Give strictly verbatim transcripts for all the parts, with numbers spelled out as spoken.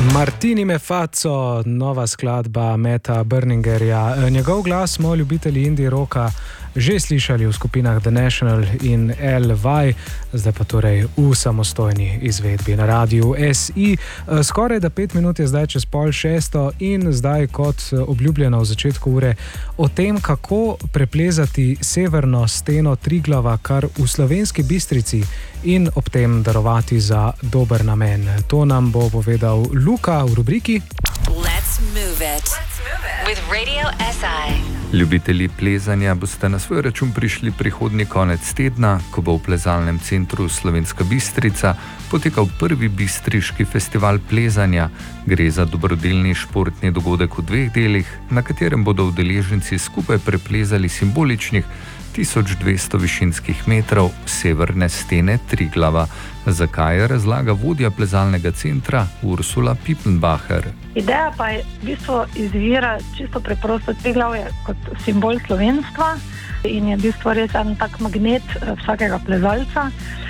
Martini me facco, nova skladba Meta Berningerja. Njegov glas smo ljubitelji indie rocka že slišali v skupinah The National in L Y, zdaj pa torej v samostojni izvedbi na radiu S I. Skoraj da pet minut je zdaj čez pol šesto in zdaj kot obljubljeno v začetku ure o tem, kako preplezati severno steno Triglava kar v Slovenski Bistrici in ob tem darovati za dober namen. To nam bo povedal Luka v rubriki Let's move it with Radio S I. Ljubitelji plezanja boste na svoj račun prišli prihodnji konec tedna, ko bo v plezalnem centru Slovenska Bistrica potekal prvi bistriški festival plezanja. Gre za dobrodelni športni dogodek v dveh delih, na katerem bodo udeleženci skupaj preplezali simboličnih tisoč dvesto višinskih metrov severne stene Triglava. Zakaj, razlaga vodja plezalnega centra Ursula Pippenbacher. Ideja pa je v bistvu izvira čisto preprosto. Triglav je kot simbol slovenstva in je v bistvu res en tak magnet vsakega plezalca.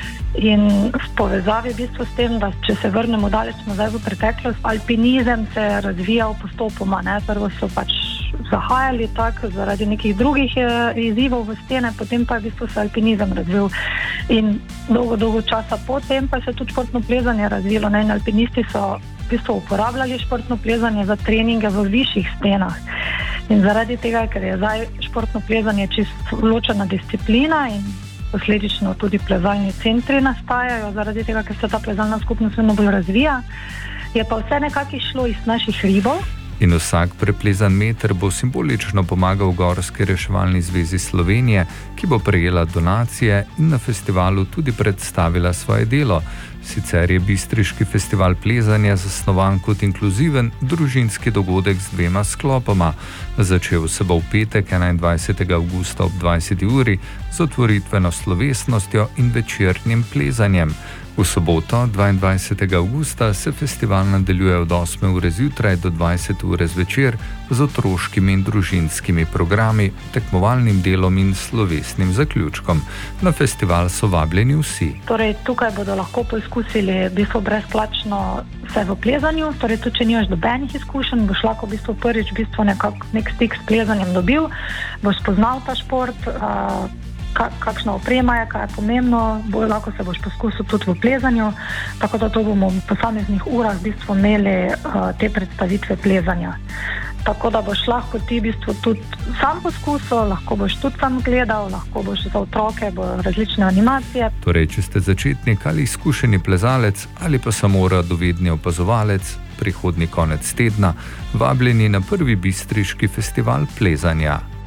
In v povezavi v bistvu s tem, da če se vrnemo daleč nazaj v preteklost, alpinizem se je razvijal postopoma. Ne? Prvo so pač zahajali tako zaradi nekih drugih izzivov v stene, potem pa je v bistvu se alpinizem razvil. In dolgo, dolgo časa potem pa se je tudi športno plezanje razvilo. Ne? In alpinisti so v bistvu uporabljali športno plezanje za treninge v višjih stenah. In zaradi tega, ker je zdaj športno plezanje čisto ločena disciplina in posledično tudi plezalni centri nastajajo, zaradi tega, ker se ta plezalna skupnost vedno bolj razvija, je pa vse nekako išlo iz naših hribov. In vsak preplezan meter bo simbolično pomagal Gorski reševalni zvezi Slovenije, ki bo prejela donacije in na festivalu tudi predstavila svoje delo. Sicer je bistriški festival plezanja zasnovan kot inkluziven družinski dogodek z dvema sklopoma. Začel se bo v petek enaindvajsetega avgusta ob dvajseti uri z otvoritveno slovesnostjo in večernim plezanjem. V soboto, dvaindvajsetega avgusta, se festival nadaljuje od osme ure zjutraj do dvajsete ure zvečer z otroškimi in družinskimi programi, tekmovalnim delom in slovesnim zaključkom. Na festival so vabljeni vsi. Torej, tukaj bodo lahko poizkusili v bistvu brezplačno vse v plezanju, torej tudi če nimaš nobenih izkušenj, boš lahko v bistvu prvič v bistvu nekak, nek stik s plezanjem dobil, boš spoznal ta šport, uh, kakšna oprema je, kaj je pomembno, bolj lahko se boš poskusil tudi v plezanju, tako da to bomo v posameznih urah v bistvu imeli uh, te predstavitve plezanja. Tako da boš lahko ti v bistvu tudi sam poskusil, lahko boš tudi sam gledal, lahko boš za otroke, bo različne animacije. Torej, če ste začetnik ali izkušeni plezalec ali pa samo radovedni opazovalec, prihodnji konec tedna vabljeni na prvi bistriški festival plezanja.